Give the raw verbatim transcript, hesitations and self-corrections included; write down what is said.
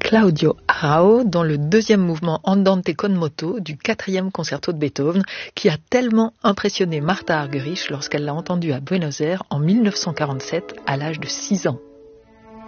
Claudio Arrau dans le deuxième mouvement Andante con moto du quatrième concerto de Beethoven, qui a tellement impressionné Martha Argerich lorsqu'elle l'a entendu à Buenos Aires en mille neuf cent quarante-sept à l'âge de six ans.